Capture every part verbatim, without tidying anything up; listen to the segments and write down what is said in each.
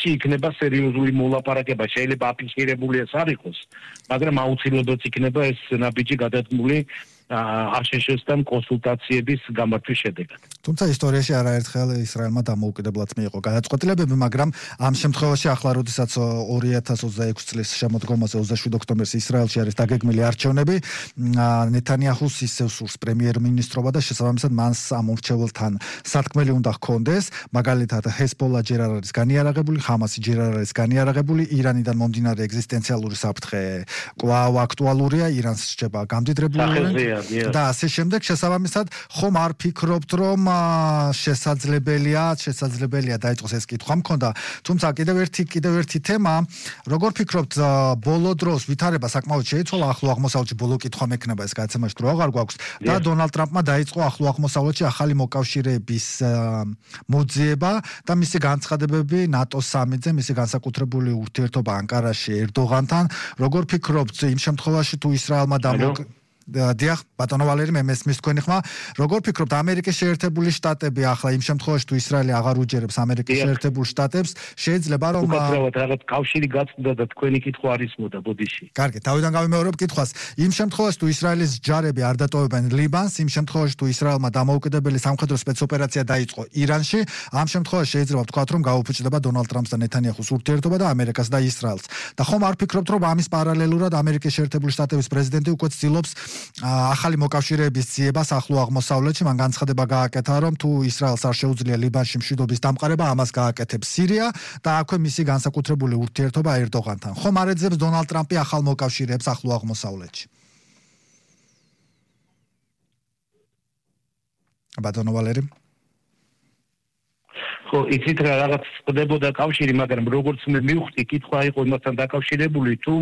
მასში იქნება სერიოზული მოლაპარაკება, შეიძლება აფიქსირებული ეს არ იყოს, მაგრამ აუცილებლად იქნება ეს ნაბიჯი გადადგმული აშშ-თან კონსულტაციების გამართვის შედეგად. თუმცა ისტორიაში არაერთხელ ისრაელმა დამოუკიდებლად მიიღო გადაწყვეტილებები, მაგრამ ამ შემთხვევაში ახლა როდესაც ორი ათას ოცდაექვსი წლის შემოდგომაზე ოცდაშვიდი ოქტომბერს ისრაელში არის დაგეგმილი არჩევნები, ნეთანიაჰუს ისევ სურს პრემიერ-მინისტრობა და შესაბამისად მან ამ მრჩეველთან სათქმელი უნდა ჰქონდეს, მაგალითად ჰეზბოლა ჯერ არ არის განიარაღებული, ხამასი ჯერ არ არის განიარაღებული, ირანიდან მომდინარე ეგზისტენციალური საფრთხე კვლავ აქტუალურია, ირანს რჩება გამდიდრებული და ასე შემდეგ. შესაბამისად ხომ არ ფიქრობთ, რომ შესაძლებელია, შესაძლებელია დაიწყოს ეს კითხვა მქონდა, თუმცა კიდევ ერთი კიდევ ერთი თემა, როგორ ფიქრობთ, ბოლო დროს ვითარება საკმაოდ შეიცვალა ახლო აღმოსავლეთში, ბოლო კითხვა მექნება ეს გადაცემაში თუ აღარ გვაქვს და დონალდ ტრამპმა დაიწყო ახლო აღმოსავლეთში ახალი მოკავშირეების მოძიება და მისი განცხადებები ნატოს სამიტზე, მისი განსაკუთრებული ურთიერთობა ანკარაში ერდოღანთან, როგორ ფიქრობთ იმ შემთხვევაში თუ ისრაელმა დამოუკ დიახ, ბატონო ვალერი, მე მესმის თქვენი ხმა. როგორ ფიქრობთ, ამერიკის შეერთებული შტატები ახლა იმ შემთხვევაში თუ ისრაელი აღარ უჯერებს ამერიკის შეერთებულ შტატებს, შეიძლება რომ უკაცრავად რაღაც კავშირი გაწმდა და თქვენი კითხვა არ ისმოდა ბოდიში. კარგი, თავიდან გავიმეორებ კითხვას. იმ შემთხვევაში თუ ისრაელის ჯარები არ დატოვებენ ლიბანს, იმ შემთხვევაში თუ ისრაელმა დამოუკიდებელი სამხედრო სპეცოპერაცია დაიწყო ირანში, ამ შემთხვევაში შეიძლება ვთქვათ, რომ გაუფუჭდება დონალდ ტრამპს და ნეთანიაჰუს ურთიერთობა და ამერიკას და ისრაელს. და ხომ არ ფიქრობთ, რომ ამის პარალელურად ამერიკის შეერთებული შტატების პრეზიდენტი უკვე ცდილობს ახალი მოკავშირეების ძიებას ახლო აღმოსავლეთში, მან განცხადება გააკეთა, რომ თუ ისრაელს არ შეუძლია ლიბანში მშვიდობის დამყარება, ამას გააკეთებს სირია და აქვე მისი განსაკუთრებული ურთიერთობა ერდოღანთან. ხომ არ ეძებს დონალდ ტრამპი ახალ მოკავშირეებს ახლო აღმოსავლეთში? ბატონო ვალერი. ხო, იცით რა რაღაც ხდებოდა კავშირი, მაგრამ როგორც მე მივხვდი, კითხვა იყო იმასთან დაკავშირებული, თუ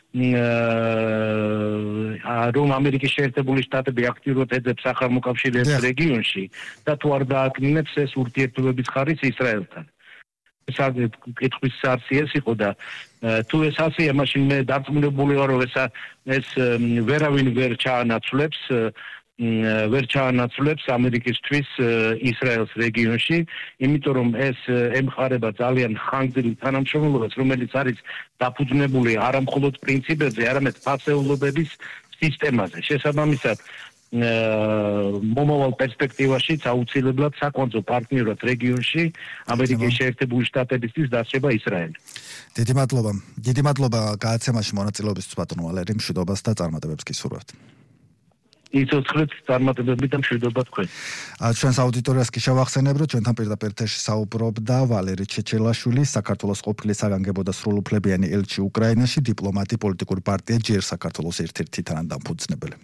რომ ამერიკის შეერთებული შტატები აქტიურად ეძებს ახალ მოკავშირეებს რეგიონში და თუ არ დააკნინებს ეს ურთიერთობების ხარისხს ისრაელთან. ეს კითხვის სარცი ეს იყო და თუ ეს ასეა, მაშინ მე დარწმუნებული ვარ, რომ ეს ეს ვერავინ ვერ ჩაანაცვლებს ვერ ჩაანაცვლებს ამერიკისთვის ისრაელს რეგიონში, იმიტომ რომ ეს ემყარება ძალიან ხანგრძლივ თანამშრომლობას, რომელიც არის დაფუძნებული არა მხოლოდ პრინციპებზე, არამედ ფასეულობების სისტემაზე. შესაბამისად, მომავალ პერსპექტივაშიც აუცილებლად საკონცო პარტნიორად რეგიონში ამერიკის შეერთებული შტატებისთვის დასწრება ისრაელი. დიდი მადლობა. დიდი მადლობა გადაცემაში მონაწილეობისთვის ბატონო ვალერი, მშვიდობას და წარმატებებს გისურვებთ. იცოცხლეთ წარმატებები და მშვიდობა თქვენ. ჩვენს აუდიტორიას კი შევახსენებ, რომ ჩვენთან პირდაპირ ეთერში საუბრობდა ვალერი ჩეჩელაშვილი, საქართველოს ყოფილი საგანგებო და სრულუფლებიანი ელჩი უკრაინაში, დიპლომატი, პოლიტიკური პარტია ჯერ საქართველოს ერთ-ერთი თანადამფუძნებელი.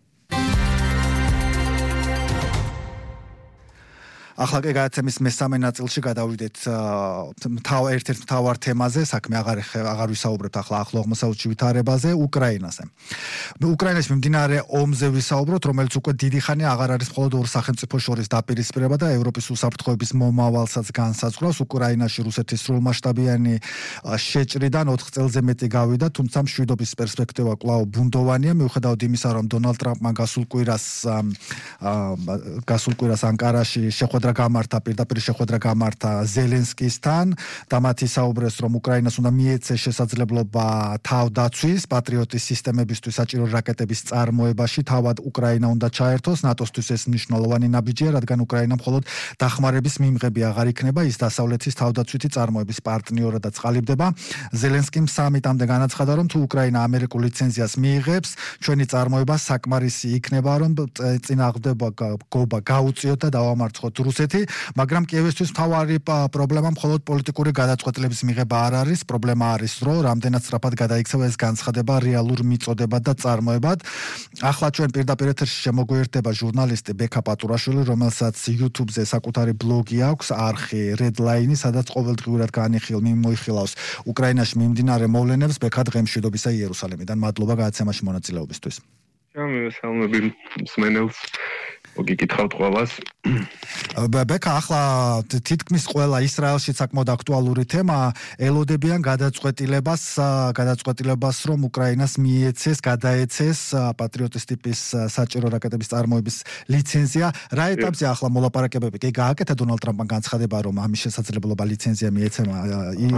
ახლა კი გადაცემის მესამე ნაწილში გადავიდეთ თავ ერთ-ერთ მთავარ თემაზე, საქმე აღარ აღარ ვისაუბრებთ ახლა ახლო აღმოსავლეთში ვითარებაზე, უკრაინაზე. უკრაინაში მიმდინარე ომზე ვისაუბროთ, რომელიც უკვე დიდი ხანია აღარ არის მხოლოდ ორ სახელმწიფო შორის დაპირისპირება და ევროპის უსაფრთხოების მომავალსაც განსაზღვრავს. უკრაინაში რუსეთის სრულმასშტაბიანი შეჭრიდან ოთხ წელზე მეტი გავიდა, თუმცა მშვიდობის პერსპექტივა კვლავ ბუნდოვანია, მიუხედავად იმისა, რომ დონალდ ტრამპმა გასულ კვირას გასულ კვირას ანკარაში შეხვედრა გამართა, პირდაპირ შეხვედრა გამართა ზელენსკისთან და მათ ისაუბრეს, რომ უკრაინას უნდა მიეცეს შესაძლებლობა თავდაცვის, პატრიოტის სისტემებისთვის საჭირო რაკეტების წარმოებაში, თავად უკრაინა უნდა ჩაერთოს, ნატოსთვის ეს მნიშვნელოვანი ნაბიჯია, რადგან უკრაინა მხოლოდ დახმარების მიმღები აღარ იქნება, ის დასავლეთის თავდაცვითი წარმოების პარტნიორადაც ყალიბდება. ზელენსკიმ სამიტამდე განაცხადა, რომ თუ უკრაინა ამერიკულ ლიცენზიას მიიღებს, ჩვენი წარმოება საკმარისი იქნება, რომ წინააღმდება გობა გაუწიოთ და დავამარცხოთ რუსეთი, მაგრამ კიევისთვის მთავარი პრობლემა მხოლოდ პოლიტიკური გადაწყვეტილების მიღება არ არის, პრობლემა არის, რომ რამდენად სწრაფად გადაიქცევა ეს განცხადება რეალურ მიწოდებად და წარმოებად. ახლა ჩვენ პირდაპირ ეთერში შემოგვიერთდება ჟურნალისტი ბექა პატურაშვილი, რომელსაც YouTube-ზე საკუთარი ბლოგი აქვს, არხი Red Line, სადაც ყოველდღიურად განიხილ მიმოიხილავს უკრაინაში მიმდინარე მოვლენებს. ბექა, დღემშვიდობისა იერუსალიმიდან. მადლობა გადაცემაში მონაწილეობისთვის. მოგესალმები მსმენელს. მოგიკითხავთ ყველას. ბექა, ახლა თითქმის ყველა ისრაელში საკმაოდ აქტუალური თემა, ელოდებიან გადაწყვეტილებას, გადაწყვეტილებას, რომ უკრაინას მიეცეს, გადაეცეს პატრიოტის ტიპის საჭირო რაკეტების წარმოების ლიცენზია. რა ეტაპზე ახლა მოლაპარაკებები? კი გააკეთა დონალდ ტრამპმა განცხადება, რომ ამის შესაძლებლობა ლიცენზია მიეცემა